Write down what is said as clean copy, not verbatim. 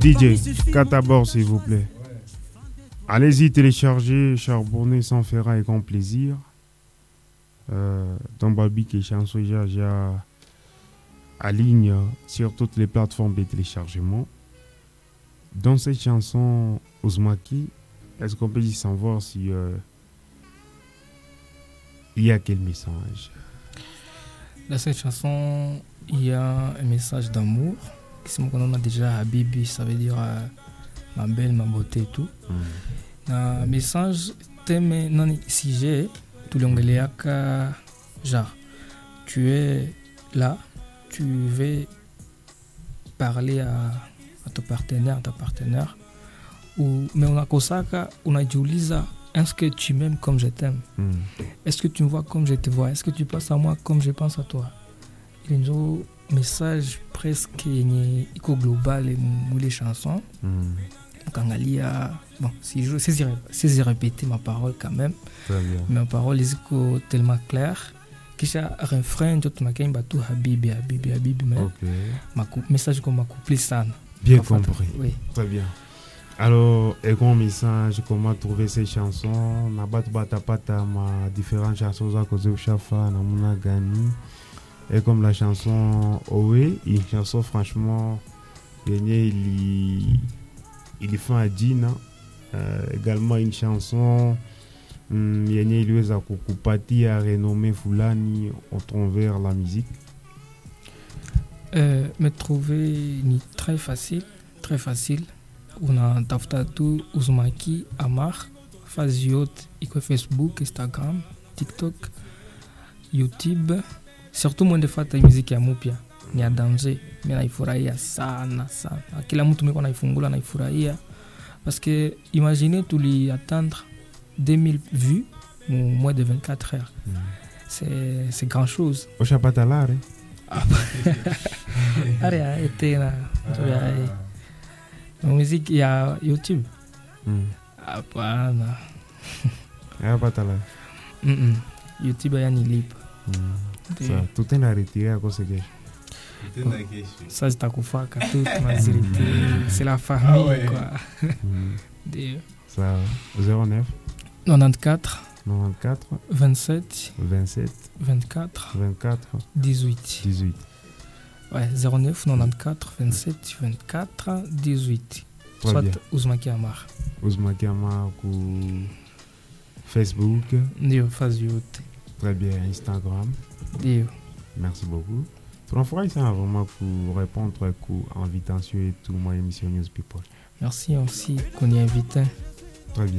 DJ, Katabor s'il vous plaît. Allez-y télécharger Charbonné sans ferraille et grand plaisir. Dans Babi qui est chanson déjà à ligne sur toutes les plateformes de téléchargement. Dans cette chanson Ouzmaki, est-ce qu'on peut savoir si il y a quel message? Dans cette chanson, il y a un message d'amour. On a déjà Habibi, ça veut dire ma belle, ma beauté et tout. Un message, thème, non, si j'ai tout l'ongléaka, genre, tu es là, tu veux parler à ton partenaire, ta partenaire, mais on a Kosaka, on a Julisa, est-ce que tu m'aimes comme je t'aime? Est-ce que tu me vois comme je te vois? Est-ce que tu penses à moi comme je pense à toi? Il y a un message presque global et les chansons. Quand bon, si je répéter ma parole quand même, ma parole est tellement claire que j'ai un refrain de tout Habibi, mais message comme ma couple ça. Bien compris. Oui. Très bien. Alors, et comme message, comment trouver ces chansons? Nabat Batapata, ma différentes chansons à cause de Chafa, Namuna Gani. Et comme la chanson Owe, une chanson franchement, il fait un Dina. Également une chanson, il y a une Kupati à renommer Fulani au travers la musique. Me trouver très facile. On a Taftatu, Ouzmaki, Amar, Faziot, Facebook, Instagram, TikTok, YouTube. Surtout moins de fois ta musique ya mupya ni ya danger, mais naifurahia sana. Kila mtu meko naifungula naifurahia parce que imaginez attendre 2000 vues au moins de 24 heures. C'est grand chose. Au chapatalare. Aria était là. La musique il y a YouTube. Hapana. Chapatalare. YouTube ya ni libre. Ça, tout est retiré à cause de ça. C'est ta koufaka, toute ma zérité. C'est la famille, quoi. Ça, 09 94 27 24 18. Ouais, 09 94 27 24 18. Soit Ouzmaki Amar. Ouzmaki Amar ou Facebook. Dio, Facebook. Très bien, Instagram. Dio. Merci beaucoup. On fera ça vraiment pour répondre à l'invitation et tout, moi, émission News People. Merci aussi qu'on y invite.